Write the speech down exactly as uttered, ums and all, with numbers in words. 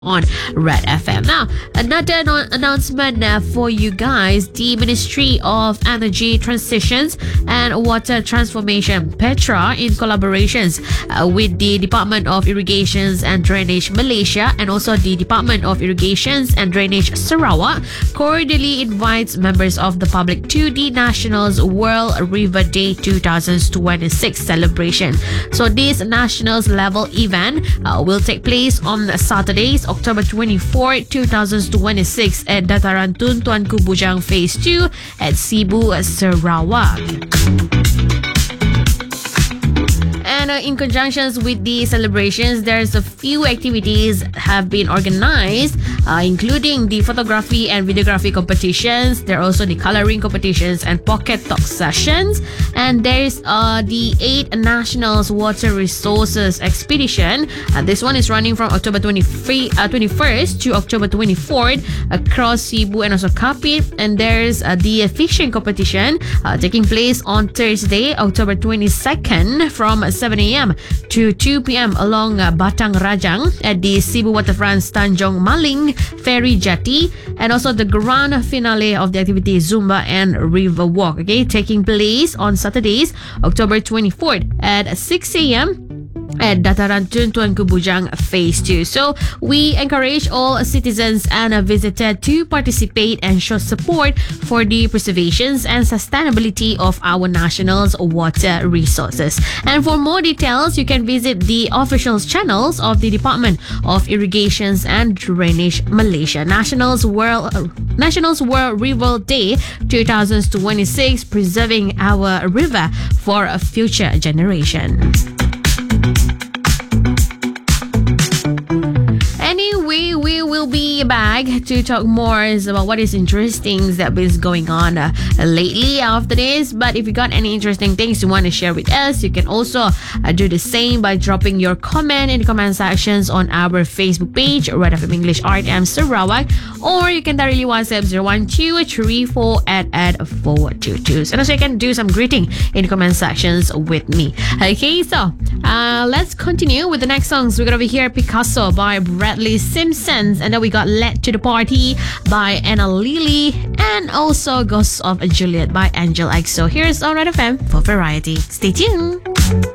on Red F M. Now, another anno- announcement uh, for you guys. The Ministry of Energy Transitions and Water Transformation, Petra, in collaborations uh, with the Department of Irrigations and Drainage Malaysia and also the Department of Irrigations and Drainage Sarawak, cordially invites members of the public to the Nationals World River Day twenty twenty-six celebration. So this Nationals level event uh, will take place on Saturdays, October twenty-fourth, twenty twenty-six at Dataran Tun Tuanku Bujang Phase two at Sibu, Sarawak. And uh, in conjunction with the celebrations, there's a few activities have been organized, uh, including the photography and videography competitions. There are also the coloring competitions and pocket talk sessions. And there's uh, the eight Nationals Water Resources Expedition. Uh, this one is running from October twenty-first to October twenty-fourth across Sibu and also Kapit. And there's uh, the fishing competition uh, taking place on Thursday, October twenty-second from seven a.m. to two p.m. along uh, Batang Rajang at the Sibu Waterfront Tanjong Maling Ferry Jetty, and also the grand finale of the activity Zumba and River Walk, okay, taking place on Saturdays, October twenty-fourth at six a.m. at Dataran Tun Tuanku Bujang Phase two. So we encourage all citizens and visitors to participate and show support for the preservation and sustainability of our nationals' water resources. And for more details, you can visit the official channels of the Department of Irrigations and Drainage Malaysia. Nationals World Nationals World River Day twenty twenty-six, preserving our river for a future generation. Anyway, we will be back to talk more about what is interesting that is going on uh, lately after this. But if you got any interesting things you want to share with us, you can also uh, do the same by dropping your comment in the comment sections on our Facebook page, Red F M English R T M Sarawak, or you can directly WhatsApp zero one two three four at at four two two. And also you can do some greeting in the comment sections with me. Okay, so uh, let's continue with the next songs. We're going to hear Picasso by Bradley Simpsons, and then we got Led to the Party by Anna Lily, and also Ghosts of Juliet by Angel X O. Here's on Red F M for variety. Stay tuned.